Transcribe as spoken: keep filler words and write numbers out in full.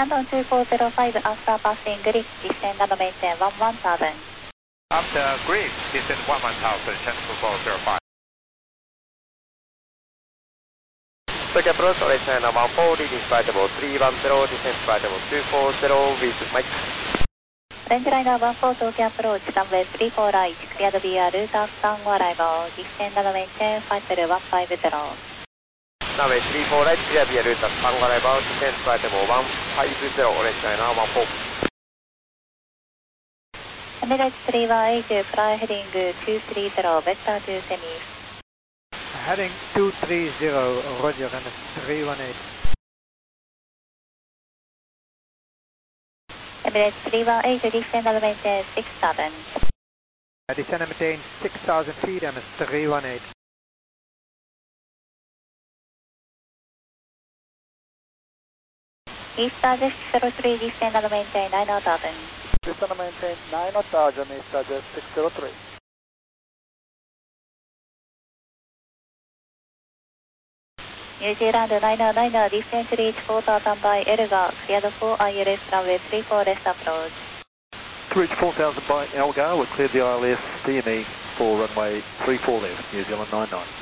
Canton two four zero five after passing grid, descend and maintain one one thousand. After grid, descend one one thousand, channel two four zero five. Quick approach, orange channel one four, leading flight level three one zero, descend flight level two four zero with Mike. Orange liner one four Tokyo approach, runway three four right, cleared via route of Tango arrival, descend and maintain flight level one five zero. Runway three four right, clear via route of Tango arrival, descend flight level one five zero, orange liner one four. Emirates three one eight, fly heading two three zero, vector to semi. Heading two three zero, Roger, and three one eight. Emirates three one eight, descend and maintain six thousand. Uh, descend and maintain six thousand feet, and three one eight. Easter Jet zero three, descend and maintain nine thousand. Descend and maintain nine thousand, Easter Jet six zero three. New Zealand nine nine, descend to reach four thousand by Elgar, cleared for I L S runway three four left approach. To reach four thousand by Elgar, we've cleared the I L S D M E for runway three four left, New Zealand nine nine.